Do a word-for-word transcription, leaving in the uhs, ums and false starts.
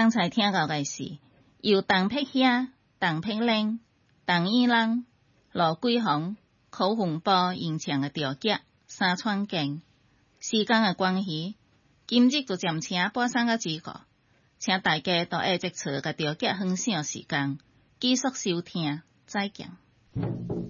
剛才聽到嘅是由陳佩霞、陳佩玲、陳依蘭、羅桂紅、柯洪波演唱嘅調劇《三寸鏡》。時間嘅關係，今日就暫請播送到這個，請大家到下一次嘅調劇分享時間繼續收聽，再見。